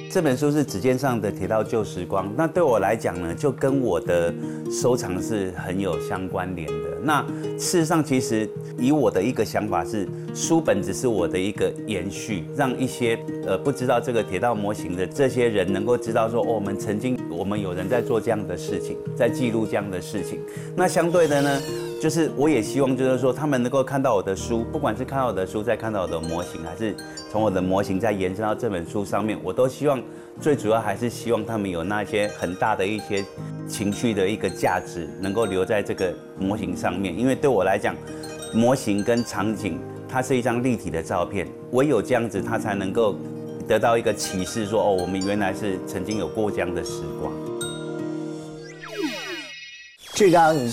这本书是指尖上的铁道旧时光，那对我来讲呢，就跟我的收藏是很有相关联的。那事实上，其实以我的一个想法是，书本只是我的一个延续，让一些不知道这个铁道模型的这些人能够知道说，我们曾经有人在做这样的事情，在记录这样的事情。那相对的呢，就是我也希望就是说，他们能够看到我的书，不管是看到我的书，再看到我的模型，还是从我的模型再延伸到这本书上面，我都希望最主要还是希望他们有那些很大的一些情绪的一个价值，能够留在这个模型上面。因为对我来讲，模型跟场景它是一张立体的照片，唯有这样子，它才能够得到一个启示说，哦，我们原来是曾经有过这样的时光。 这张